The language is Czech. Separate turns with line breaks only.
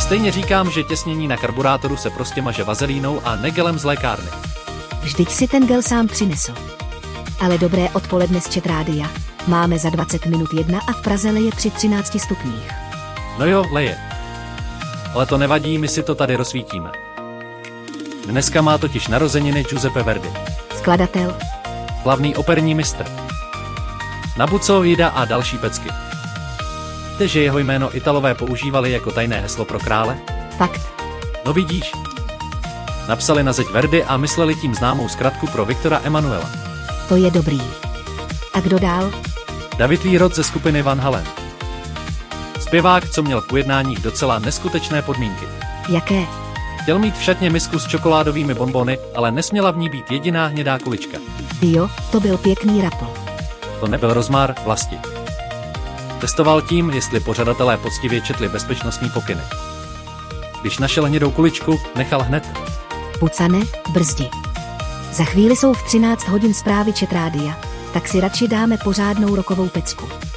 Stejně říkám, že těsnění na karburátoru se prostě maže vazelínou a negelem z lékárny.
Vždyť si ten gel sám přinesl. Ale dobré odpoledne z Chat Rádia. Máme za 20 minut 1 a v Praze leje při 13 stupních.
No jo, leje. Ale to nevadí, my si to tady rozsvítíme. Dneska má totiž narozeniny Giuseppe Verdi.
Skladatel.
Slavný operní mistr. Nabucco, Jida a další pecky. Víte, že jeho jméno Italové používali jako tajné heslo pro krále?
Fakt.
No vidíš. Napsali na zeď Verdi a mysleli tím známou zkratku pro Viktora Emanuela.
To je dobrý. A kdo dál?
David Lee ze skupiny Van Halen. Zpěvák, co měl v ujednáních docela neskutečné podmínky.
Jaké?
Chtěl mít v šatně misku s čokoládovými bonbony, ale nesměla v ní být jediná hnědá kulička.
Jo, to byl pěkný rapl.
To nebyl rozmar, vlasti. Testoval tím, jestli pořadatelé poctivě četli bezpečnostní pokyny. Když našel hnědou kuličku, nechal hned.
Pucane, brzdi. Za chvíli jsou v 13 hodin zprávy Chat Rádia, tak si radši dáme pořádnou rokovou pecku.